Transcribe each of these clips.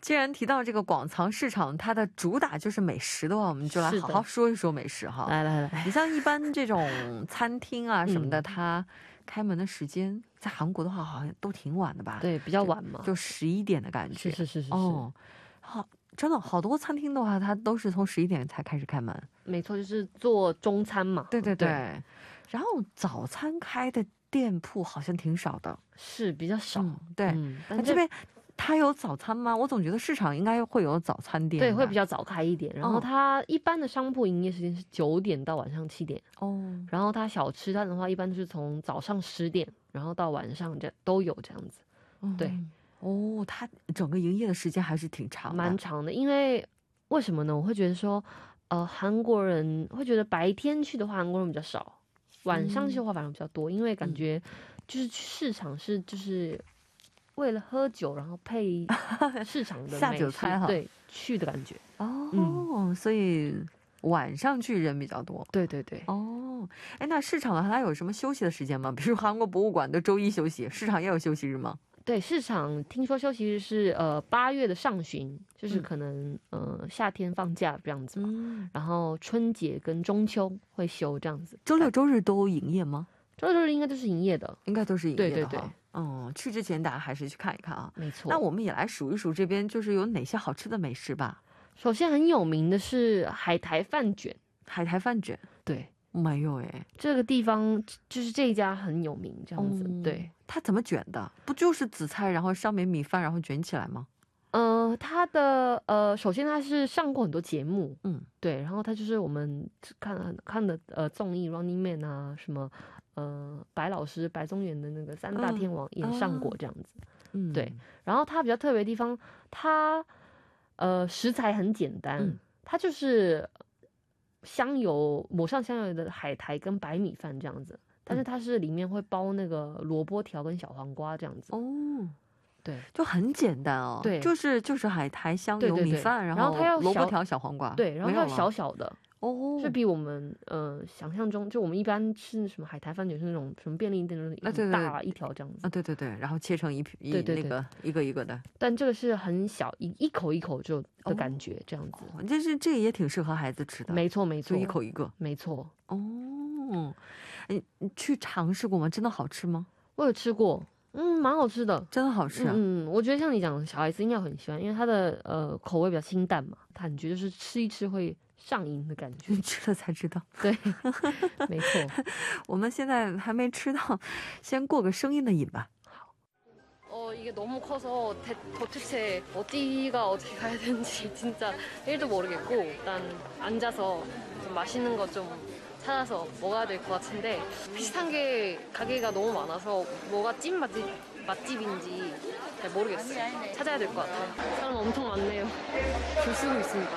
既然提到这个广藏市场，它的主打就是美食的话，我们就来好好说一说美食哈。 来来来， 你像一般这种餐厅啊什么的，它开门的时间在韩国的话好像都挺晚的吧？ 对，比较晚嘛， 就11点的感觉。 是。 哦，好，真的好多餐厅的话，它都是从11点才开始开门。 没错，就是做中餐嘛。 对。然后早餐开的店铺好像挺少的， 是比较少。 对，那这边它有早餐吗？我总觉得市场应该会有早餐店。 对，会比较早开一点。然后它一般的商铺营业时间是9点到晚上7点。然后它小吃摊的话，一般都是从早上10点，然后到晚上都有这样子。对。 它整个营业的时间还是挺长的。 蛮长的，因为为什么呢？我会觉得说，韩国人会觉得白天去的话，韩国人比较少，晚上去的话反而比较多，因为感觉就是去市场是就是为了喝酒，然后配市场的下酒菜哈， 对，去的感觉。 所以晚上去人比较多。 对。 那市场的话，它有什么休息的时间吗？比如韩国博物馆的周一休息，市场也有休息日吗？ 对，市场听说休息日是8月的上旬，就是可能夏天放假这样子嘛。然后春节跟中秋会休这样子。 周六周日都营业吗？ 周六周日应该都是营业的， 应该都是营业的。 对。 去之前大家还是去看一看啊。 没错。 那我们也来数一数这边就是有哪些好吃的美食吧。 首先很有名的是海苔饭卷。 海苔饭卷， 对， 没有哎， 这个地方就是这一家很有名这样子。对， 它怎么卷的？不就是紫菜，然后上面米饭，然后卷起来吗？ 它的首先它是上过很多节目，对，然后它就是我们看的综艺 Running Man 啊，什么白老师白宗元的那个3大天王也上过这样子。对，然后它比较特别的地方，它食材很简单，它就是抹上香油的海苔跟白米饭这样子，但是它是里面会包那个萝卜条跟小黄瓜这样子。对， 就很简单哦。 对， 就是海苔、香油、米饭，然后它要萝卜条、小黄瓜。 对，然后它要小小的。就比我们想象中，就我们一般吃什么海苔饭卷是那种什么便利店那种大一条这样子。 对，然后切成一那个一个一个的。 但这个是很小，一口一口就的感觉这样子。 这个也挺适合孩子吃的。 没错， 就一口一个。 没错。 你去尝试过吗？真的好吃吗？ 我有吃过。蛮好吃的， 真的好吃。 我觉得像你讲的小孩子应该很喜欢，因为它的口味比较清淡嘛，感觉就是吃一吃会上瘾的感觉。 你吃了才知道。 对，没错。 我们现在还没吃到，先过个声音的瘾吧。 好。이게 너무 커서 도대체 어디가 어떻게 가야 되는지 진짜 1도 모르겠고 일단 앉아서 좀 맛있는 거 좀 찾아서 먹어야 될 것 같은데 비슷한 게 가게가 너무 많아서 뭐가 찐 맛집인지 잘 모르겠어요. 찾아야 될 것 같아요. 사람 엄청 많네요. 줄 서고 있습니다.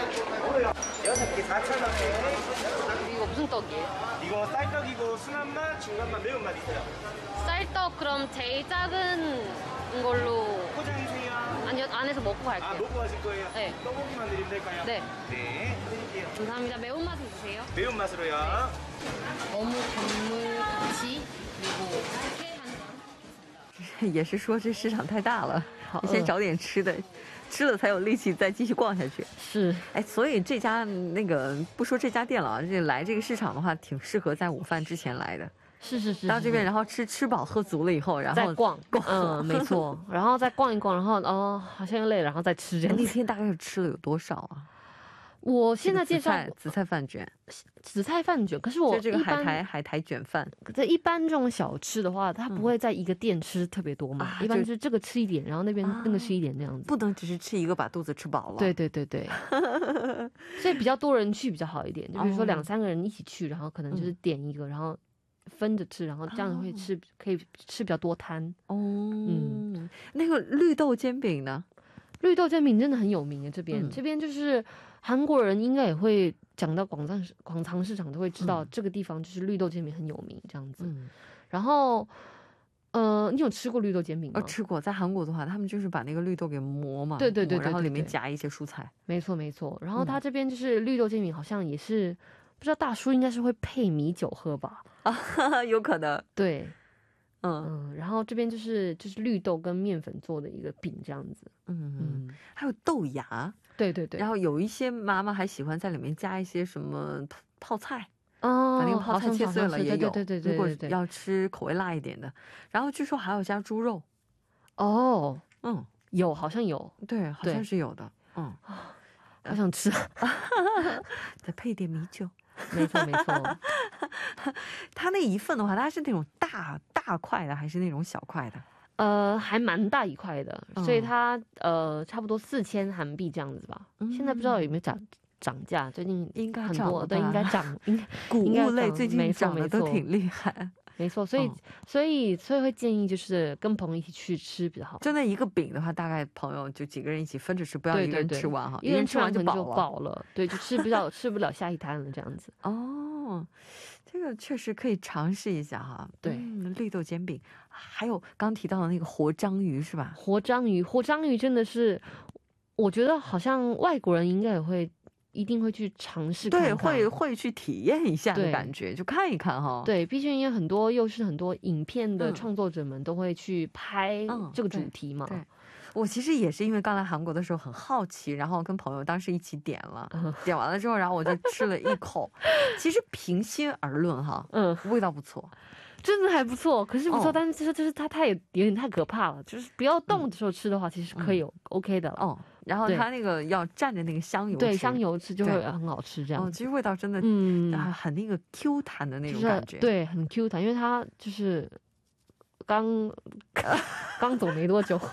6개 4,000원에. 이거 무슨 떡이에요? 이거 쌀떡이고 순한맛, 중간맛, 매운맛 있어요. 쌀떡 그럼 제일 작은 걸로 포장이세요? 아니요, 안에서 먹고 갈게요. 먹고 가실 거예요? 네. 떡고기만 드리면 될까요? 네. 네, 드릴게요. 감사합니다. 매운맛은 주세요. 매운맛으로요. 어묵 국물같이 그리고 회 한 잔. 也是说这市场太大了，你先找点吃的，吃了才有力气再继续逛下去。 是， 所以这家那个不说这家店了，来这个市场的话，挺适合在午饭之前来的。 是。 到这边，然后吃饱喝足了以后，然后再逛。没错。然后再逛一逛，然后好像又累了，然后再吃这样子。 那天大概吃了有多少啊？ 我现在介绍紫菜饭卷， 可是我就这个海苔卷饭。 这一般这种小吃的话，它不会在一个店吃特别多嘛，一般是这个吃一点，然后那边那个吃一点这样子， 不能只是吃一个把肚子吃饱了。 对。所以比较多人去比较好一点，就比如说2、3个人一起去，然后可能就是点一个，然后分着吃，然后这样可以吃比较多摊。 那个绿豆煎饼呢？ 绿豆煎饼真的很有名的，这边就是韩国人应该也会讲到广藏市场都会知道这个地方就是绿豆煎饼很有名这样子。然后你有吃过绿豆煎饼吗？ 吃过，在韩国的话他们就是把那个绿豆给磨嘛， 对， 然后里面夹一些蔬菜。没错。然后他这边就是绿豆煎饼好像也是不知道大叔应该是会配米酒喝吧。 有可能。 对， 然后这边就是绿豆跟面粉做的一个饼这样子。 还有豆芽。 对对对。 然后有一些妈妈还喜欢在里面加一些什么泡菜。 把那个泡菜切碎了也有。 对， 如果要吃口味辣一点的，然后据说还要加猪肉。 有，好像有。 对，好像是有的。 好想吃。 再配一点米酒。 没错。 它那一份的话，它是那种大块的还是那种小块的？ 还蛮大一块的，所以它差不多4000韩币这样子吧。现在不知道有没有涨价，最近应该很多，对，应该涨， 谷物类最近涨得都挺厉害。 没错，所以会建议就是跟朋友一起去吃比较好。 就那一个饼的话，大概朋友就几个人一起分着吃，不要一个人吃完哈， 一个人吃完就饱了。对，就吃不了下一摊了这样子。 这个确实可以尝试一下哈。 对， 绿豆煎饼，还有刚提到的那个活章鱼是吧？ 活章鱼真的是，我觉得好像外国人应该也一定会去尝试看看， 对，会去体验一下的感觉，就看一看哈。 对，毕竟因为很多影片的创作者们都会去拍这个主题嘛。 对，我其实也是因为刚来韩国的时候很好奇，然后跟朋友当时一起点了，点完了之后，然后我就吃了一口。其实平心而论哈，味道不错。 真的还不错，可是不错，但是就是它也有点太可怕了，就是不要动的时候吃的话，其实可以OK 的了。 然后它那个要蘸着那个香油吃， 对，香油吃就会很好吃这样。 其实味道真的很那个 Q 弹的那种感觉， 对，很 Q 弹，因为它就是刚走没多久，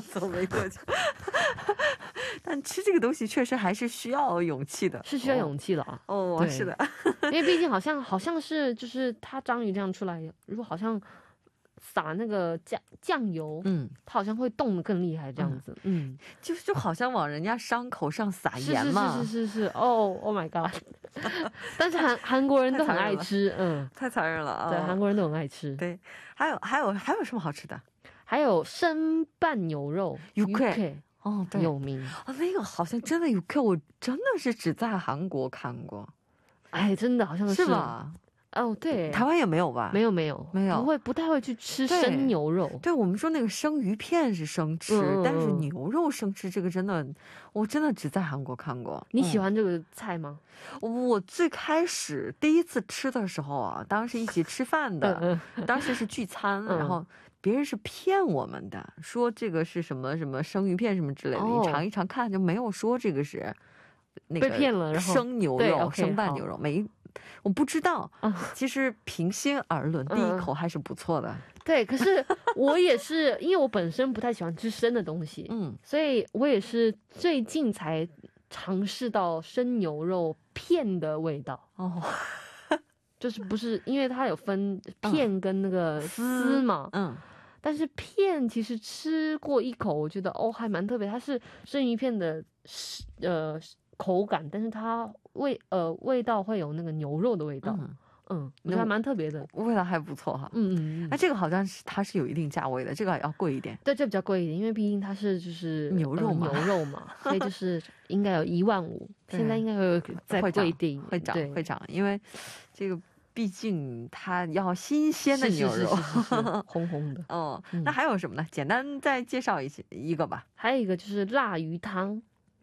但吃这个东西确实还是需要勇气的， 是需要勇气的啊。 是的， 因为毕竟好像是就是它章鱼这样出来，如果好像撒那个酱油，它好像会冻得更厉害这样子。 就好像往人家伤口上撒盐嘛。 是。Oh my god！ 但是韩国人都很爱吃， 太残忍了啊！ 对，韩国人都很爱吃。 对，还有什么好吃的？ 还有生拌牛肉，UK。 对， 有名。 那个好像真的UK，我真的是只在韩国看过。 哎，真的好像是吧？ 对， 台湾也没有吧？ 没有，不太会去吃生牛肉。 对，我们说那个生鱼片是生吃，但是牛肉生吃这个我真的只在韩国看过。 你喜欢这个菜吗？ 我最开始第一次吃的时候啊，当时一起吃饭的，当时是聚餐，然后别人是骗我们的，说这个是什么什么生鱼片什么之类的，你尝一尝看，就没有说这个是那个被骗了，然后生牛肉、生拌牛肉我不知道。其实平心而论，第一口还是不错的。 对，可是我也是，因为我本身不太喜欢吃生的东西，所以我也是最近才尝试到生牛肉片的味道。就是不是因为它有分片跟那个丝嘛，但是片其实吃过一口，我觉得还蛮特别，它是生鱼片的口感，但是它味道会有那个牛肉的味道，我觉得还蛮特别的， 味道还不错哈。这个好像它是有一定价位的，这个要贵一点。 对，这比较贵一点，因为毕竟它是就是牛肉嘛， 所以就是应该有15000，现在应该会再贵一点， 会涨，因为这个毕竟它要新鲜的牛肉， 红红的。 那还有什么呢？简单再介绍一个吧。 还有一个就是辣鱼汤，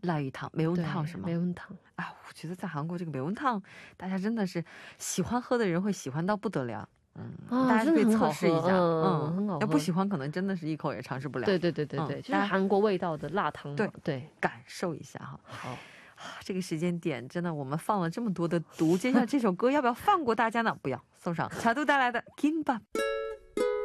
매운탕是吗？ 매운탕。 我觉得在韩国这个매운탕，大家真的是喜欢喝的人会喜欢到不得了。大家可以测试一下。 很好喝。 要不喜欢，可能真的是一口也尝试不了。 对，就是韩国味道的辣汤。 对，感受一下哈。 好。 这个时间点真的，我们放了这么多的毒，接下来这首歌要不要放过大家呢？不要，送上乔杜带来的 Kimbap。